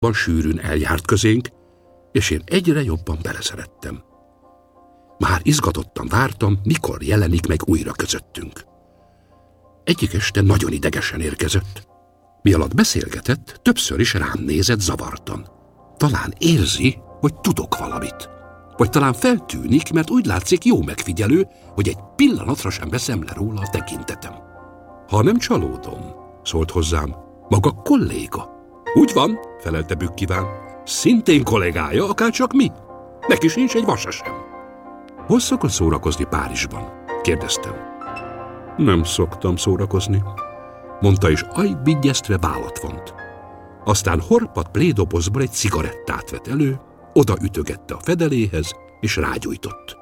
sűrűn eljárt közénk, és én egyre jobban beleszerettem. Már izgatottan vártam, mikor jelenik meg újra közöttünk. Egyik este nagyon idegesen érkezett. Mi alatt beszélgetett, többször is rám nézett zavartan. Talán érzi, hogy tudok valamit. Vagy talán feltűnik, mert úgy látszik jó megfigyelő, hogy egy pillanatra sem veszem le róla a tekintetem. Ha nem csalódom, szólt hozzám, maga kolléga. Úgy van, felelte Bükkiván. Szintén kollégája, akárcsak mi. Neki sincs egy vasa sem. Hol szokott szórakozni Párizsban? Kérdeztem. Nem szoktam szórakozni, mondta, és ajbigyeztve vállat vont. Aztán horpadt plédobozból egy cigarettát vett elő, oda ütögette a fedeléhez, és rágyújtott.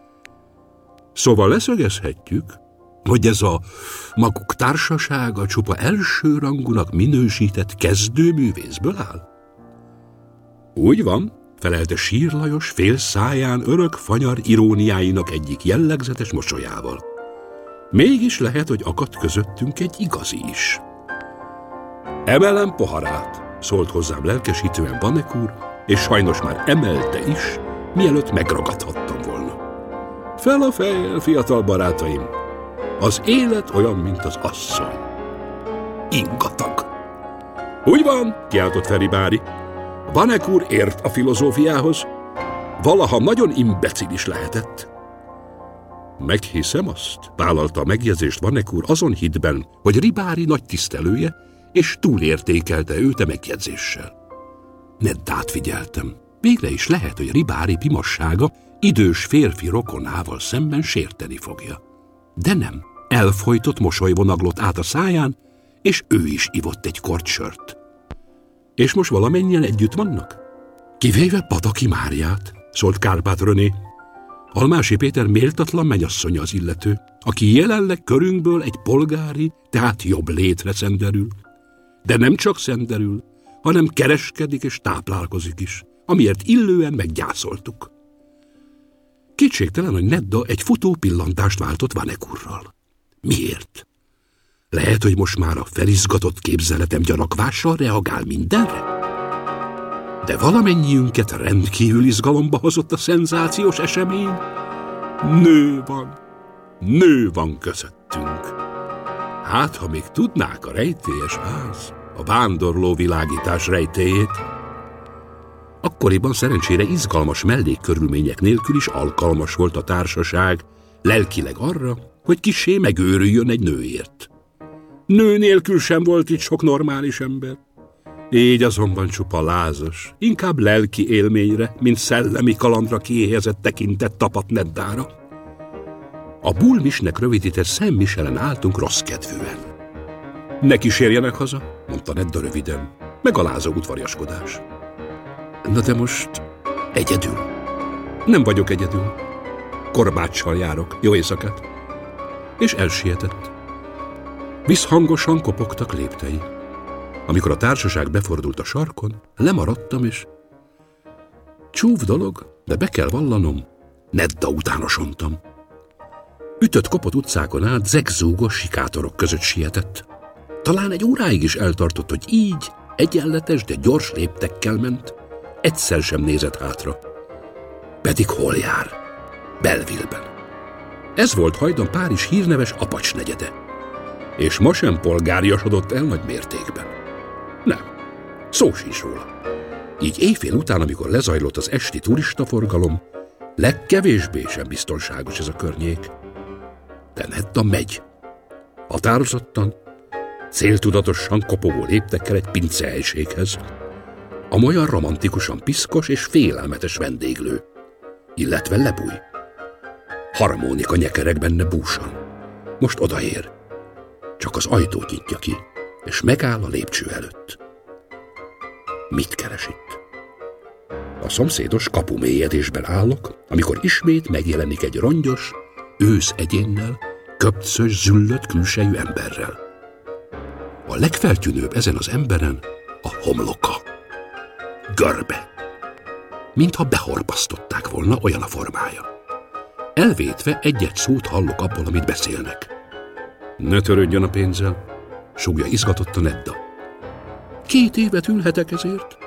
Szóval leszögezhetjük, hogy ez a maguk társasága csupa elsőrangúnak minősített kezdőművészből áll? Úgy van, felelte Sír Lajos fél száján örök fanyar iróniáinak egyik jellegzetes mosolyával. Mégis lehet, hogy akadt közöttünk egy igazi is. Emelem poharát, szólt hozzám lelkesítően Vanek úr, és sajnos már emelte is, mielőtt megragadhattam volna. Fel a fejjel, fiatal barátaim! Az élet olyan, mint az asszony. Ingatag. Úgy van, kiáltott Feribári. Vanek úr ért a filozófiához. Valaha nagyon imbecilis lehetett. Meghiszem azt, vállalta a megjegyzést Vanek úr azon hitben, hogy Ribári nagy tisztelője, és túlértékelte őt a megjegyzéssel. Neddát figyeltem. Végre is lehet, hogy Ribári pimassága idős férfi rokonával szemben sérteni fogja. De nem. Elfojtott mosoly vonaglott át a száján, és ő is ivott egy korty sört. És most valamennyien együtt vannak? Kivéve Pataki Máriát, szólt Kárpát René. Almási Péter méltatlan mennyasszonya az illető, aki jelenleg körünkből egy polgári, tehát jobb létre szenderül. De nem csak szenderül, hanem kereskedik és táplálkozik is, amiért illően meggyászoltuk. Kétségtelen, hogy Nedda egy futó pillantást váltott Vanek úrral. Miért? Lehet, hogy most már a felizgatott képzeletem gyanakvással reagál mindenre? De valamennyiünket rendkívül izgalomba hozott a szenzációs esemény. Nő van közöttünk. Hát, ha még tudnák a rejtélyes ház, a vándorló világítás rejtélyét. Akkoriban szerencsére izgalmas mellékkörülmények nélkül is alkalmas volt a társaság, lelkileg arra, hogy kissé megőrüljön egy nőért. Nő nélkül sem volt itt sok normális ember. Így azonban csupa lázas, inkább lelki élményre, mint szellemi kalandra kiéhezett tekintet tapadt Neddára. A Bulmisnek rövidített Szent Michelen álltunk rossz kedvűen. Ne kísérjenek haza, mondta Nedda röviden, megalázó udvariaskodás. Na de most egyedül. Nem vagyok egyedül. Korbáccsal járok, jó éjszakát. És elsietett. Visszhangosan kopogtak léptei. Amikor a társaság befordult a sarkon, lemaradtam, és csúf dolog, de be kell vallanom, Nedda utánosontam. Ütött-kopott utcákon át zegzúgos sikátorok között sietett. Talán egy óráig is eltartott, hogy így, egyenletes, de gyors léptekkel ment, egyszer sem nézett hátra. Pedig hol jár? Belleville-ben. Ez volt hajdan Párizs hírneves Apacs negyede. És ma sem polgáriasodott el nagy mértékben. Nem, szó sincs róla. Így éjfél után, amikor lezajlott az esti turistaforgalom, legkevésbé sem biztonságos ez a környék. De Nedda megy. Határozottan, céltudatosan kopogó léptekkel egy pincehelyiséghez, amolyan romantikusan piszkos és félelmetes vendéglő, illetve lebúj. Harmónika nyekereg benne búsan. Most odaér. Csak az ajtót nyitja ki, és megáll a lépcső előtt. Mit keres itt? A szomszédos kapumélyedésben állok, amikor ismét megjelenik egy rongyos, ősz egyénnel, köpcös, züllött külsejű emberrel. A legfeltűnőbb ezen az emberen a homloka. Görbe. Mintha behorpasztották volna, olyan a formája. Elvétve egy-egy szót hallok abból, amit beszélnek. Ne törődjön a pénzzel, súgja izgatottan Nedda. 2 évet ülhetek ezért,